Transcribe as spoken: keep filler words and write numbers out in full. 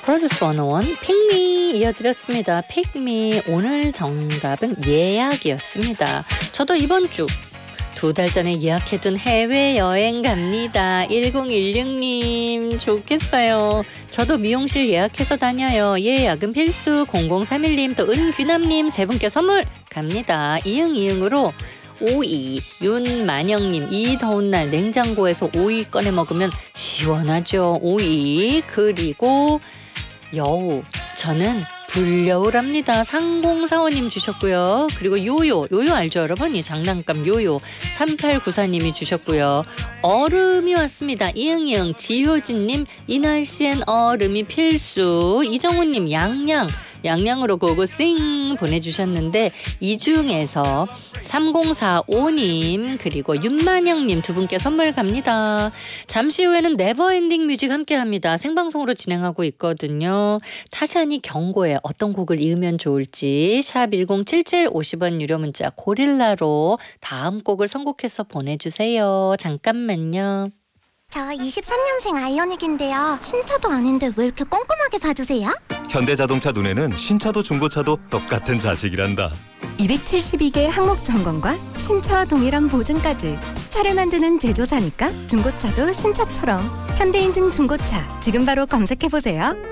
프로듀스 백일 픽미 이어드렸습니다. 픽미 오늘 정답은 예약이었습니다. 저도 이번 주 두 달 전에 예약해둔 해외여행 갑니다. 일공일육 님 좋겠어요. 저도 미용실 예약해서 다녀요. 예약은 필수. 공공삼일 님 또 은규남님 세 분께 선물 갑니다. 이응이응으로 오이 윤만영님 이 더운 날 냉장고에서 오이 꺼내 먹으면 시원하죠. 오이 그리고 여우 저는 불여우랍니다. 상공사오 님 주셨고요. 그리고 요요 요요 알죠 여러분? 이 장난감 요요 삼팔구사 님이 주셨고요. 얼음이 왔습니다. 이응이응 지효진님 이 날씨엔 얼음이 필수. 이정우님 양양 양양으로 고고싱 보내주셨는데 이 중에서 삼공사오 님 그리고 윤만영님 두 분께 선물 갑니다. 잠시 후에는 네버엔딩 뮤직 함께합니다. 생방송으로 진행하고 있거든요. 타샤니 경고에 어떤 곡을 이으면 좋을지 샵 일공칠칠 오십 원 유료 문자 고릴라로 다음 곡을 선곡해서 보내주세요. 잠깐만요. 저 이십삼 년생 아이오닉인데요. 신차도 아닌데 왜 이렇게 꼼꼼하게 봐주세요? 현대자동차 눈에는 신차도 중고차도 똑같은 자식이란다. 이백칠십이 개 항목 점검과 신차와 동일한 보증까지. 차를 만드는 제조사니까 중고차도 신차처럼. 현대인증 중고차 지금 바로 검색해보세요.